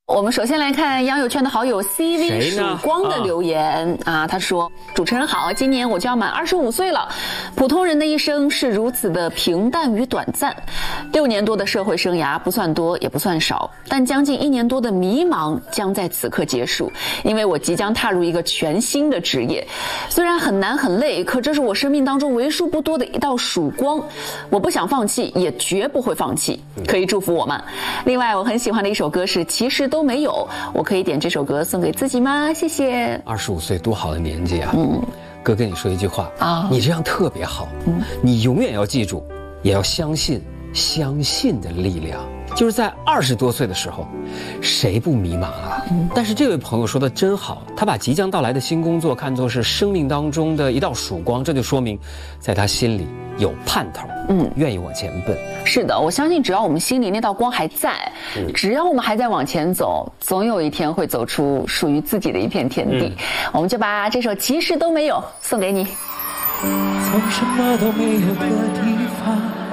我们首先来看杨友圈的好友 CV 曙光的留言啊，他说：“主持人好，今年我就要满25岁了。普通人的一生是如此的平淡与短暂，6年多的社会生涯不算多也不算少，但将近1年多的迷茫将在此刻结束，因为我即将踏入一个全新的职业。虽然很难很累，可这是我生命当中为数不多的一道曙光，我不想放弃，也绝不会放弃。可以祝福我吗？另外，我很喜欢的一首歌是《其实都没有》，我可以点这首歌送给自己吗？谢谢。 25岁多好的年纪啊！哥跟你说一句话啊， 你这样特别好。你永远要记住，也要相信的力量。就是在20多岁的时候，谁不迷茫啊？但是这位朋友说的真好，他把即将到来的新工作看作是生命当中的一道曙光，这就说明在他心里有盼头，愿意往前奔。 是的，我相信只要我们心里那道光还在，只要我们还在往前走，总有一天会走出属于自己的一片天地。我们就把这首《其实都没有》送给你。 从什么都没有的地